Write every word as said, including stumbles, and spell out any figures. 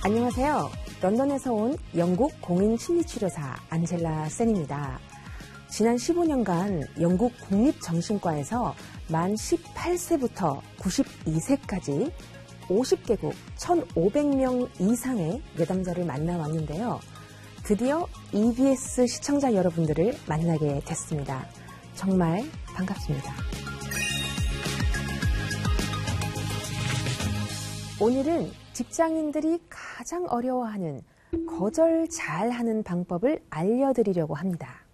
안녕하세요. 런던에서 온 영국 공인 심리치료사 안젤라 센입니다. 지난 십오 년간 영국 국립정신과에서 만 십팔 세부터 구십이 세까지 오십 개국 천오백 명 이상의 내담자를 만나왔는데요. 드디어 이비에스 시청자 여러분들을 만나게 됐습니다. 정말 반갑습니다. 오늘은 직장인들이 가장 어려워하는 거절 잘하는 방법을 알려드리려고 합니다.